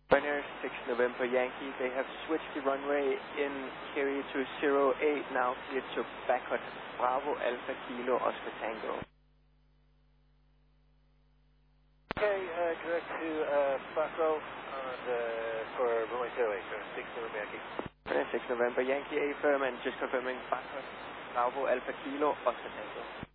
Ryanair 6 November Yankee, they have switched the runway in Kerry to 08, now cleared to backward Bravo Alpha Kilo Oscar Tango. Okay, direct to Bucko and, for runway 08, sir. 6 November Yankee. Ryanair 6 November Yankee, A firm and just confirming backward Bravo Alpha Kilo Oscar Tango.